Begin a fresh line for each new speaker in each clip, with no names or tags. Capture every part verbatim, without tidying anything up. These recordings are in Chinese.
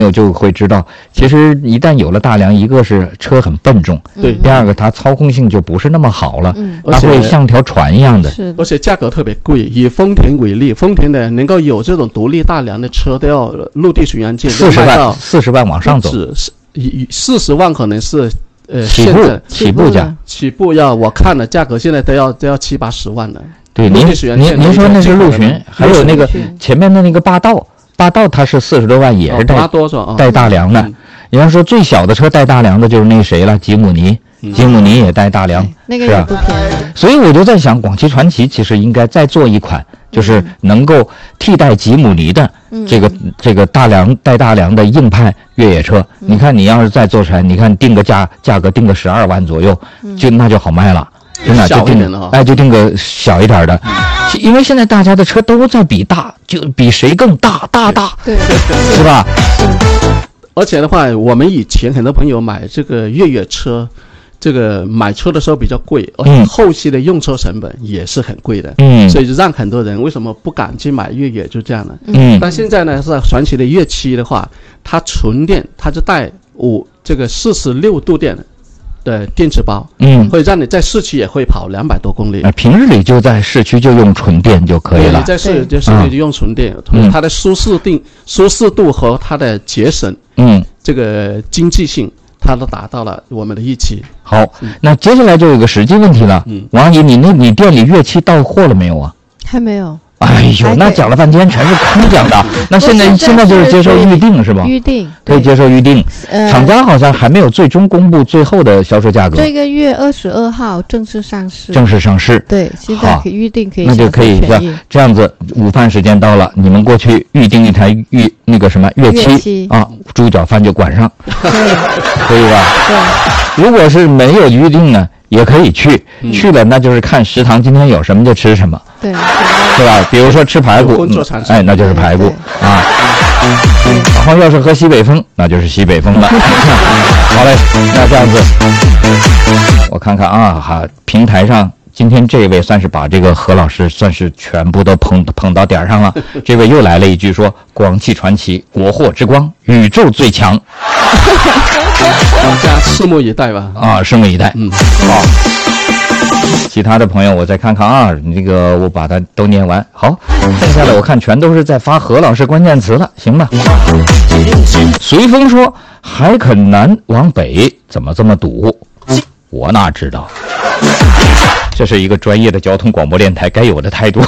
就会知道，其实一旦有了大梁，一个是车很笨重，
对，
第二个它操控性就不是那么好了，
嗯，
它会像条船一样的，
是，而且价格特别贵。以丰田为例，丰田的能够有这种独立大梁的车，都要陆地巡洋舰
四十万，四十万往上走，
是四十万可能是呃
起步起步价，
起步要我看了价格现在都要都要七八十万了。
对，您您您说那是陆巡，还有那个前面的那个霸道。霸道它是四十多万，也是带、哦、带大梁的。你要说最小的车带大梁的，就是那谁了，吉姆尼，嗯、吉姆尼也带大梁，
那个也不便宜。
所以我就在想，广汽传祺其实应该再做一款，就是能够替代吉姆尼的这个、嗯、这个大梁带大梁的硬派越野车。嗯、你看，你要是再做出来，你看定个价价格定个十二万左右，就那就好卖了。真的就定哎，就定个小一点的，因为现在大家的车都在比大，就比谁更大，大大，
对，
是吧？
而且的话，我们以前很多朋友买这个越野车，这个买车的时候比较贵，而且后期的用车成本也是很贵的，嗯，所以就让很多人为什么不敢去买越野，就这样的。嗯，但现在呢，是传祺的越七的话，它纯电，它就带五这个四十六度电的。的电池包，嗯，会让你在市区也会跑两百多公里。
平日里就在市区就用纯电就可以了。
你在市就市区就用纯电，嗯、它的舒适定、舒适度和它的节省，嗯，这个经济性，它都达到了我们的预期。
好，嗯、那接下来就有个实际问题了，嗯，王阿姨，你那你店里越七到货了没有啊？
还没有。
哎呦，那讲了半天全是空讲的。那现在现在就是接受预定是吧？
预定
可以接受预定。呃，厂家好像还没有最终公布最后的销售价格。
这个月二十二号正式上市。
正式上市。
对，现在可以预定，可以。
那就可以这样子，午饭时间到了，你们过去预定一台预那个什么越七啊，猪脚饭就管上，可以吧？对。如果是没有预定呢？也可以去，嗯、去了那就是看食堂今天有什么就吃什么，
对，
是吧？比如说吃排骨，哎，那就是排骨啊。然后要是喝西北风，那就是西北风了。好嘞，那这样子，我看看啊，哈，平台上今天这位算是把这个何老师算是全部都捧捧到点上了。这位又来了一句说：“广汽传祺，国货之光，宇宙最强。”
大家拭目以待吧。
啊，拭目以待。嗯，好。其他的朋友，我再看看啊，那个我把它都念完。好，剩下的我看全都是在发何老师关键词了，行吧？随风说：“海肯南往北怎么这么堵？”我哪知道？这是一个专业的交通广播电台该有的态度。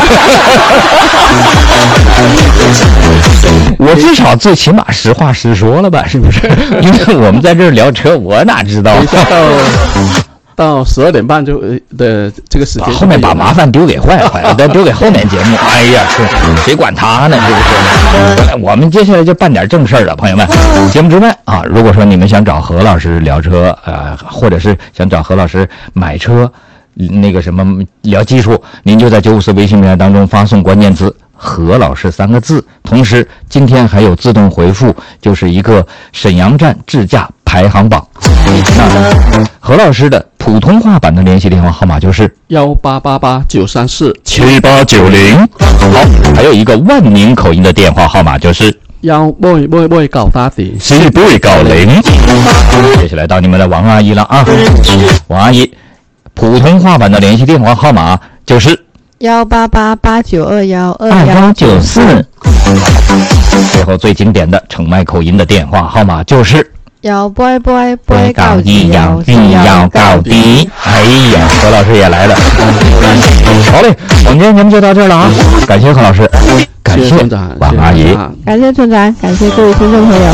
我至少最起码实话实说了吧，是不是？因为我们在这儿聊车，我哪知道？
到十二点半就的这个时间，
后面把麻烦丢给坏坏，再丢给后面节目。哎呀，是谁管他呢？是不是？我们接下来就办点正事儿了，朋友们。节目之外啊，如果说你们想找何老师聊车，呃，或者是想找何老师买车，那个什么聊技术，您就在九五四微信平台当中发送关键词何老师三个字，同时今天还有自动回复，就是一个沈阳站智驾排行榜。那何老师的普通话版的联系电话号码就是
幺八八八九三四
七八九零。好，还有一个万宁口音的电话号码就是
幺八八八九打底
四八九零。接下来到你们的王阿姨了啊，王阿姨，普通话版的联系电话号码就是
幺八八八九二幺二
幺九四。最后最经典的澄迈口音的电话号码就是
幺八八八九
一幺一幺九底。哎呀，何老师也来了。好嘞，我们今天节目就到这儿了啊！感谢何老师，感谢王阿姨，
感谢村长，感谢各位听众朋友。